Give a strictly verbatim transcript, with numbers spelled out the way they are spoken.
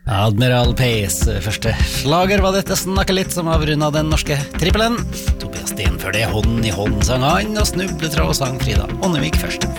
Admiral Pace, første slager var dette Snakke litt som avrundet den norske trippelen. Tobias Sten før det hånd i hånd sang han, og Snubletråd sang Frida Ånnevik først.